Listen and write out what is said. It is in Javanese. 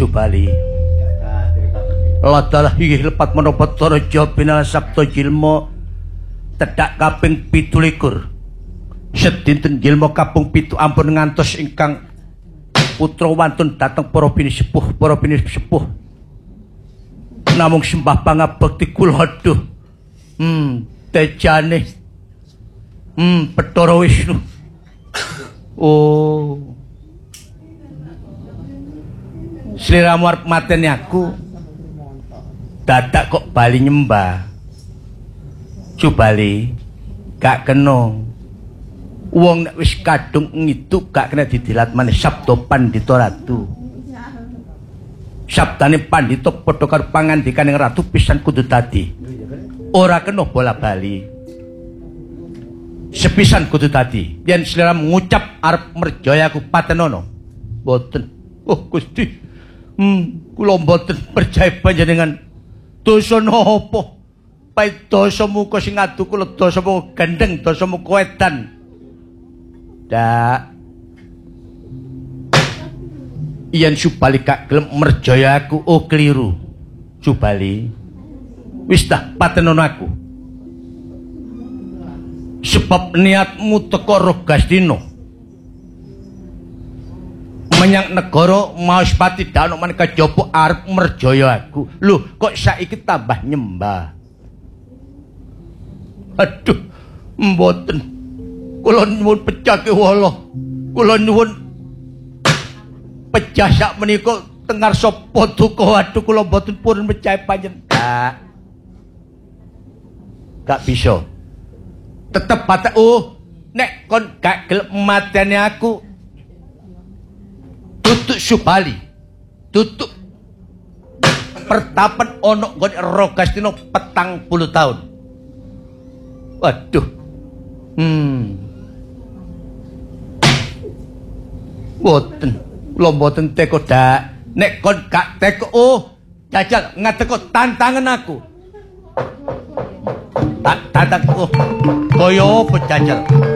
Subali. Ladalah inggih lepat menapa Taraja Binala Sabda Jilma tedhak kaping 17. Sedinten jilma kapung 7 ampun ngantos ingkang putra wantun dhateng para bini sepuh namung sembah pangabekti kula aduh tejane Bathara Wisnu oh sliramu arep mateni aku dadak kok bali nyembah Subali gak kena wong nek wis kadung ngiduk gak kena didilat maneh sabda Pandhita Ratu sabdane Pandhita padha karo pangandikaning ratu pisan kudu dadi ora kena bola-bali sepisan kudu dadi yen slira ngucap arep merjaya aku patenono mboten oh Gusti kula mboten percaya panjenengan dosa napa pae dosa muka sing adu kula dosa muka gendeng dosa muka edan dak yen Subali gak gelem merjaya aku oh keliru Subali wis dah patenono aku sebab niatmu teka Rogastina menyang negara Mahaspati dak ono maneh kajaba arep merjaya aku lho kok saiki tambah nyembah aduh mboten kula nyuwun pecah kewala kula nyuwun pecah sak menika tengar sapa duka aduh kula mboten purun pecah panjenengan gak bisa tetep batak nek kon gak gelem mateni aku tutuk Subali tutuk pertapan ana nggone Rogastina 40 tahun waduh boten kula mboten teko dak nek kon gak teko jajal ngateko tantangan aku tak kaya apa jajal